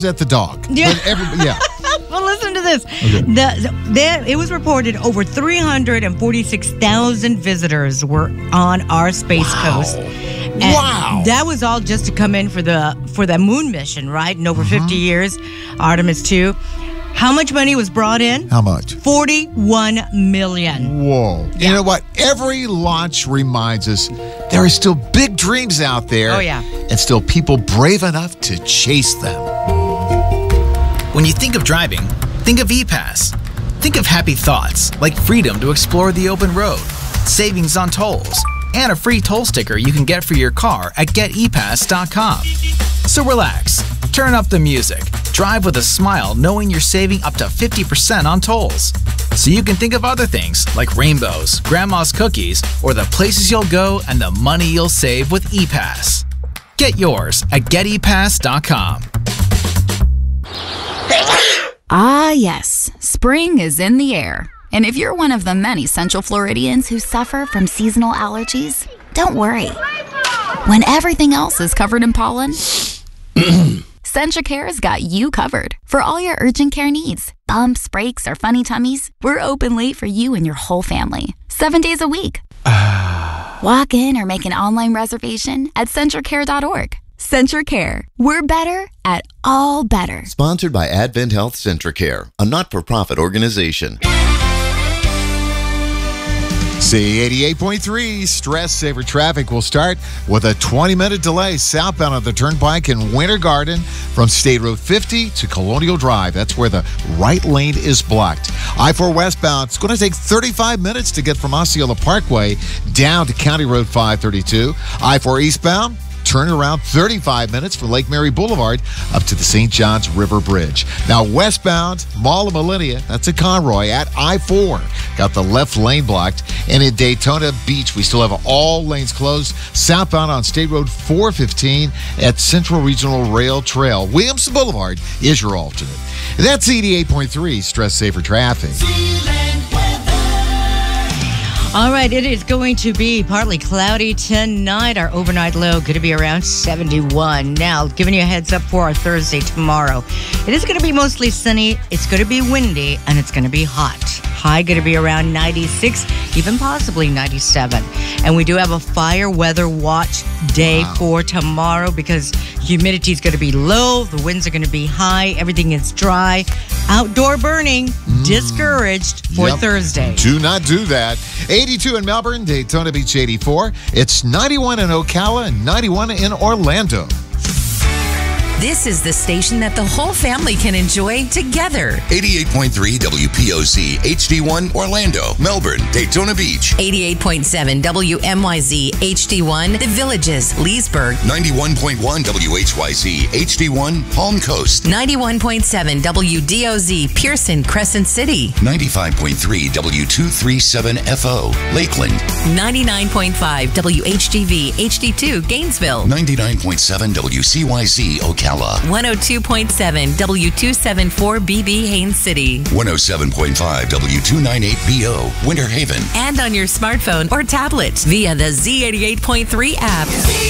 at the dog. Yeah. Yeah. Well, listen to this. Okay. It was reported over 346,000 visitors were on our Space Coast. And Wow. that was all just to come in for the moon mission, right? In over 50 years, Artemis 2. How much money was brought in? How much? $41 million. Whoa. Yeah. You know what? Every launch reminds us there are still big dreams out there. Oh, yeah. And still people brave enough to chase them. When you think of driving, think of ePass. Think of happy thoughts like freedom to explore the open road, savings on tolls, and a free toll sticker you can get for your car at getepass.com. So relax, turn up the music, drive with a smile knowing you're saving up to 50% on tolls. So you can think of other things like rainbows, grandma's cookies, or the places you'll go and the money you'll save with ePass. Get yours at getepass.com. Ah, yes. Spring is in the air. And if you're one of the many Central Floridians who suffer from seasonal allergies, don't worry. When everything else is covered in pollen, CentraCare's got you covered for all your urgent care needs. Bumps, breaks, or funny tummies, we're open late for you and your whole family, 7 days a week. Walk in or make an online reservation at CentraCare.org. CentraCare. We're better at all better. Sponsored by Advent Health CentraCare, a not-for-profit organization. C88.3 Stress Saver Traffic will start with a 20-minute delay southbound of the Turnpike in Winter Garden from State Road 50 to Colonial Drive. That's where the right lane is blocked. I-4 westbound, it's going to take 35 minutes to get from Osceola Parkway down to County Road 532. I-4 eastbound, turn around 35 minutes from Lake Mary Boulevard up to the St. Johns River Bridge. Now westbound, Mall of Millennia, that's at Conroy at I-4. Got the left lane blocked. And in Daytona Beach, we still have all lanes closed. Southbound on State Road 415 at Central Regional Rail Trail. Williamson Boulevard is your alternate. That's 88.3 Stress Saver Traffic. All right, it is going to be partly cloudy tonight. Our overnight low going to be around 71. Now, giving you a heads up for our Thursday tomorrow. It is going to be mostly sunny. It's going to be windy, and it's going to be hot. High going to be around 96, even possibly 97. And we do have a fire weather watch day for tomorrow because humidity is going to be low. The winds are going to be high. Everything is dry. Outdoor burning discouraged for Thursday. Do not do that. 82 in Melbourne, Daytona Beach 84. It's 91 in Ocala and 91 in Orlando. This is the station that the whole family can enjoy together. 88.3 WPOC HD1 Orlando, Melbourne, Daytona Beach. 88.7 WMYZ HD1 The Villages, Leesburg. 91.1 WHYC HD1 Palm Coast. 91.7 WDOZ Pearson, Crescent City. 95.3 W237FO Lakeland. 99.5 WHGV HD2 Gainesville. 99.7 WCYZ Ocala. 102.7 W274BB Haines City. 107.5 W298BO Winter Haven. And on your smartphone or tablet via the Z88.3 app.